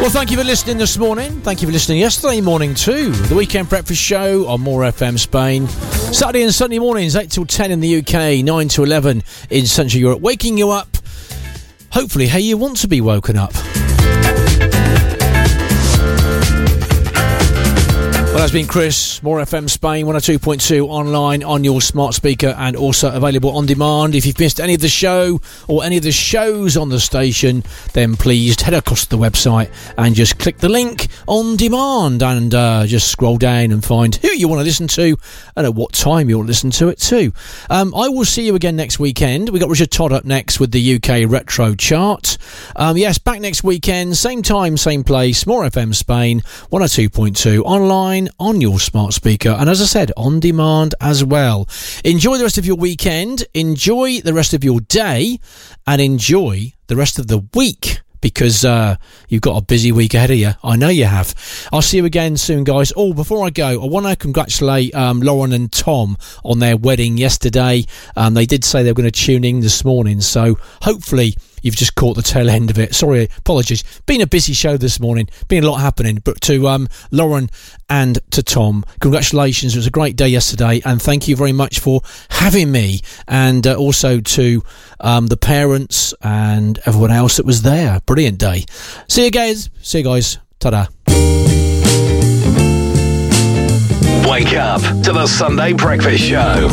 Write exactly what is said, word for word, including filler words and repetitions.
Well, thank you for listening this morning. Thank you for listening yesterday morning too. The Weekend Breakfast Show on More F M Spain. Saturday and Sunday mornings, eight till ten in the U K, nine to eleven in Central Europe. Waking you up, hopefully, how you want to be woken up. Well, that's been Chris, More F M Spain, one oh two point two online on your smart speaker and also available on demand. If you've missed any of the show or any of the shows on the station, then please head across to the website and just click the link on demand and uh, just scroll down and find who you want to listen to and at what time you want to listen to it too. Um, I will see you again next weekend. We've got Richard Todd up next with the U K Retro Chart. Um, yes, back next weekend, same time, same place, More F M Spain, one oh two point two online on your smart speaker and, as I said, on demand as well. Enjoy the rest of your weekend, enjoy the rest of your day, and enjoy the rest of the week, because uh, you've got a busy week ahead of you. I know you have. I'll see you again soon, guys. Oh, before I go, I want to congratulate um, Lauren and Tom on their wedding yesterday. Um, they did say they were going to tune in this morning, so hopefully you've just caught the tail end of it. Sorry, apologies. Been a busy show this morning. Been a lot happening. But to um, Lauren and to Tom, congratulations. It was a great day yesterday. And thank you very much for having me. And uh, also to um, the parents and everyone else that was there. Brilliant day. See you guys. See you guys. Ta-da. Wake up to the Sunday Breakfast Show